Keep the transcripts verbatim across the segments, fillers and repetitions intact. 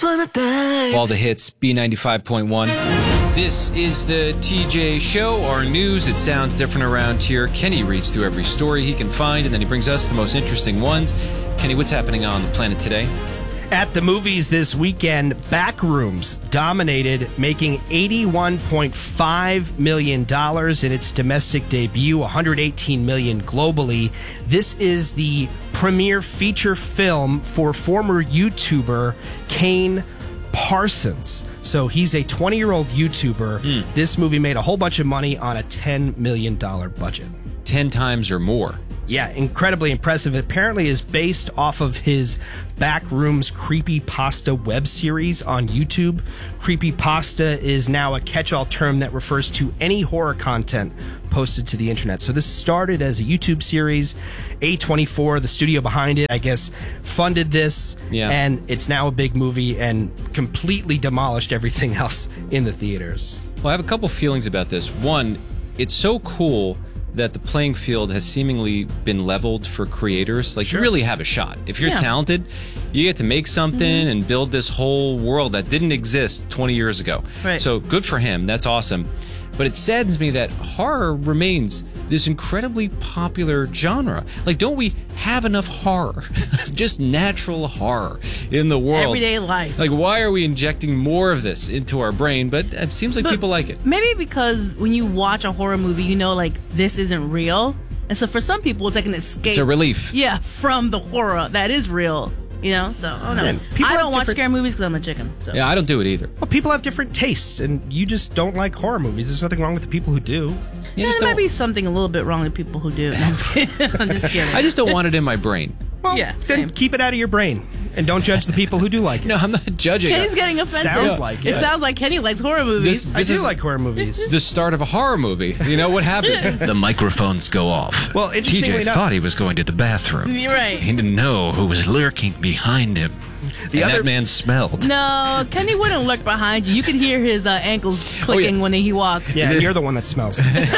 All the hits, B ninety-five point one. This is the T J Show, our news. It sounds different around here. Kenny reads through every story he can find, and then he brings us the most interesting ones. Kenny, what's happening on the planet today? At the movies this weekend, Backrooms dominated, making eighty-one point five million dollars in its domestic debut, one hundred eighteen million dollars globally. This is the premiere feature film for former YouTuber Kane Parsons. So he's a twenty-year-old YouTuber. Mm. This movie made a whole bunch of money on a ten million dollars budget. Ten times or more. Yeah, incredibly impressive. It apparently is based off of his Backrooms Creepypasta web series on YouTube. Creepypasta is now a catch-all term that refers to any horror content posted to the internet. So this started as a YouTube series. A twenty-four, the studio behind it, I guess, funded this, yeah. and it's now a big movie and completely demolished everything else in the theaters. Well, I have a couple feelings about this. One, it's so cool that the playing field has seemingly been leveled for creators. Like, sure. You really have a shot. If you're yeah. talented, you get to make something mm-hmm. and build this whole world that didn't exist twenty years ago. Right. So good for him. That's awesome. But it saddens me that horror remains this incredibly popular genre. Like, don't we have enough horror? Just natural horror in the world. Everyday life. Like, why are we injecting more of this into our brain? But it seems like but people like it. Maybe because when you watch a horror movie, you know, like, this isn't real. And so for some people, it's like an escape. It's a relief. Yeah, from the horror that is real. You know, so I don't know. I don't watch scary movies because I'm a chicken. So. Yeah, I don't do it either. Well, people have different tastes, and you just don't like horror movies. There's nothing wrong with the people who do. Yeah, there might be something a little bit wrong with people who do. No, I'm just kidding. I'm just kidding. I just don't want it in my brain. Well, yeah, then same. keep it out of your brain, and don't judge the people who do like it. No, I'm not judging. Kenny's getting offensive. Sounds like it. It sounds like Kenny likes horror movies. This, I this do is like horror movies. The start of a horror movie. You know what happened? The microphones go off. Well, interestingly T J enough, thought he was going to the bathroom. You're right. He didn't know who was lurking behind him. The and other, that man smelled. No, Kenny wouldn't lurk behind you. You could hear his uh, ankles clicking oh, yeah. when he walks. Yeah, and you're the one that smells.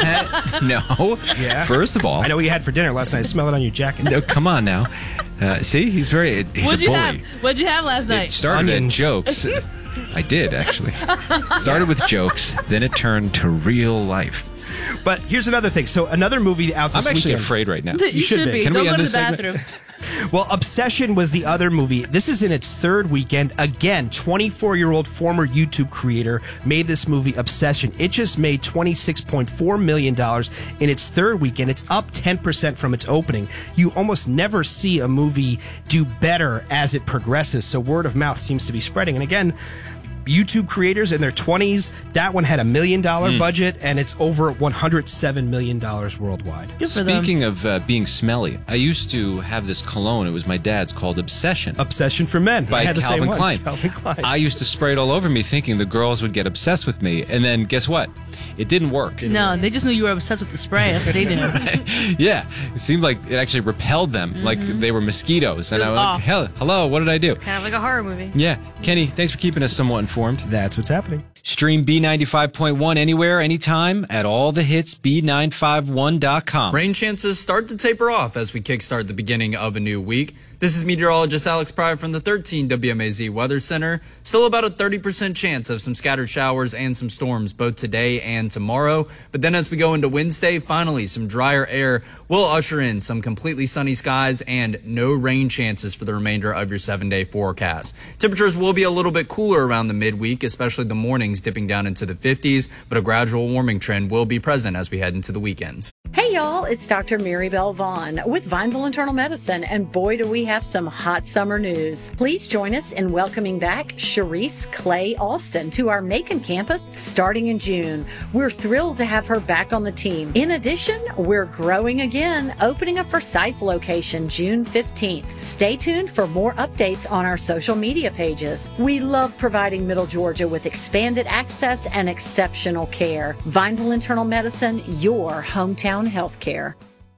No. Yeah. First of all, I know what you had for dinner last night. I smell it on your jacket. No, come on now. Uh, see, he's very. He's What'd a you bully. have? What'd you have last night? It started Onions. at jokes. I did actually. Started with jokes, then it turned to real life. But here's another thing. So another movie out this I'm actually weekend. afraid right now. You, you should, should be. Can Don't we go end to this the segment? bathroom. Well, Obsession was the other movie. This is in its third weekend. Again, twenty-four-year-old former YouTube creator made this movie, Obsession. It just made twenty-six point four million dollars in its third weekend. It's up ten percent from its opening. You almost never see a movie do better as it progresses, so word of mouth seems to be spreading. And again, YouTube creators in their twenties, that one had a million dollar mm. budget, and it's over one hundred seven million dollars worldwide. Good for Speaking them. of uh, being smelly, I used to have this cologne. It was my dad's, called Obsession. Obsession for Men. By I had the Calvin same one. Klein. Calvin Klein. I used to spray it all over me thinking the girls would get obsessed with me. And then guess what? It didn't work. No, they just knew you were obsessed with the spray. That's what they did. Right? Yeah. It seemed like it actually repelled them, mm-hmm. like they were mosquitoes. And I was like, Hell, hello, what did I do? Kind of like a horror movie. Yeah. Kenny, thanks for keeping us somewhat informed. That's what's happening. Stream B ninety-five point one anywhere, anytime at all the hits B nine five one dot com. Rain chances start to taper off as we kickstart the beginning of a new week. This is meteorologist Alex Pryor from the thirteen W M A Z Weather Center. Still about a thirty percent chance of some scattered showers and some storms both today and tomorrow. But then as we go into Wednesday, finally some drier air will usher in some completely sunny skies and no rain chances for the remainder of your seven-day forecast. Temperatures will be a little bit cooler around the midweek, especially the mornings dipping down into the fifties, but a gradual warming trend will be present as we head into the weekends. Hey y'all, it's Doctor Mary Bell Vaughn with Vineville Internal Medicine, and boy do we have some hot summer news. Please join us in welcoming back Sharice Clay Austin to our Macon campus starting in June. We're thrilled to have her back on the team. In addition, we're growing again, opening a Forsyth location June fifteenth. Stay tuned for more updates on our social media pages. We love providing Middle Georgia with expanded access and exceptional care. Vineville Internal Medicine, your hometown healthcare.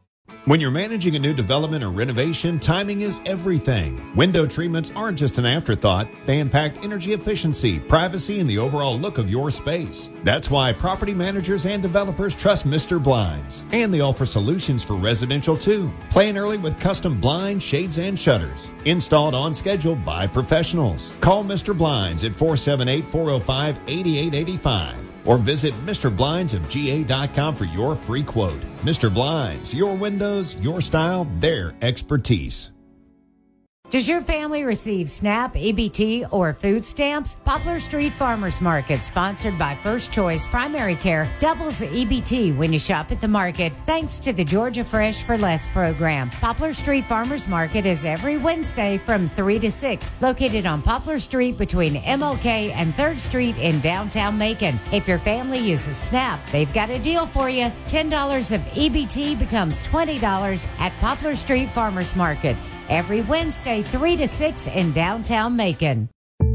When you're managing a new development or renovation, timing is everything. Window treatments aren't just an afterthought. They impact energy efficiency, privacy, and the overall look of your space. That's why property managers and developers trust Mister Blinds. And they offer solutions for residential too. Plan early with custom blinds, shades, and shutters. Installed on schedule by professionals. Call Mister Blinds at four seven eight, four oh five, eight eight eight five. Or visit Mister Blinds of G A dot com for your free quote. Mister Blinds, your windows, your style, their expertise. Does your family receive SNAP, E B T, or food stamps? Poplar Street Farmers Market, sponsored by First Choice Primary Care, doubles the E B T when you shop at the market, thanks to the Georgia Fresh for Less program. Poplar Street Farmers Market is every Wednesday from three to six, located on Poplar Street between M L K and third Street in downtown Macon. If your family uses SNAP, they've got a deal for you. ten dollars of E B T becomes twenty dollars at Poplar Street Farmers Market. Every Wednesday, three to six in downtown Macon.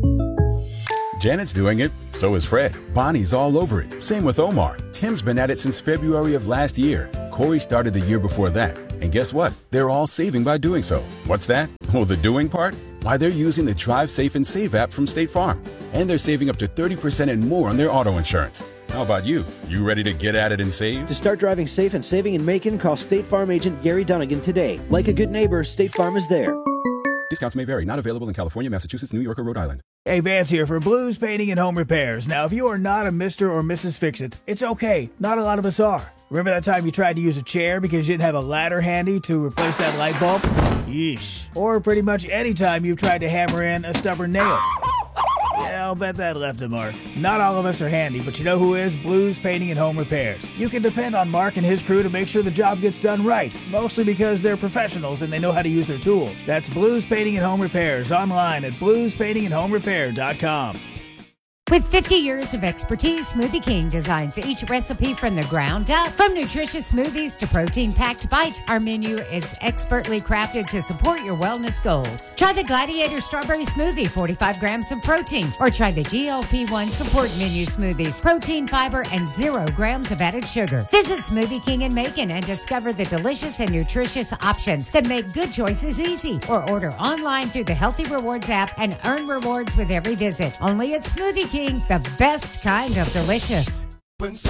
Janet's doing it. So is Fred. Bonnie's all over it. Same with Omar. Tim's been at it since February of last year. Corey started the year before that. And guess what? They're all saving by doing so. What's that? Well, the doing part? Why, they're using the Drive Safe and Save app from State Farm. And they're saving up to thirty percent and more on their auto insurance. How about you? You ready to get at it and save? To start driving safe and saving in Macon, call State Farm agent Gary Dunnigan today. Like a good neighbor, State Farm is there. Discounts may vary. Not available in California, Massachusetts, New York, or Rhode Island. Hey, Vance here for Blues Painting and Home Repairs. Now, if you are not a Mister or Missus Fix-It, it's okay. Not a lot of us are. Remember that time you tried to use a chair because you didn't have a ladder handy to replace that light bulb? Yeesh. Or pretty much any time you've tried to hammer in a stubborn nail. Yeah, I'll bet that left a mark. Not all of us are handy, but you know who is? Blues Painting and Home Repairs. You can depend on Mark and his crew to make sure the job gets done right, mostly because they're professionals and they know how to use their tools. That's Blues Painting and Home Repairs, online at blues painting and home repair dot com. With fifty years of expertise, Smoothie King designs each recipe from the ground up. From nutritious smoothies to protein-packed bites, our menu is expertly crafted to support your wellness goals. Try the Gladiator Strawberry Smoothie, forty-five grams of protein, or try the G L P one Support Menu Smoothies, protein, fiber, and zero grams of added sugar. Visit Smoothie King in Macon and discover the delicious and nutritious options that make good choices easy. Or order online through the Healthy Rewards app and earn rewards with every visit. Only at Smoothie King, the best kind of delicious. When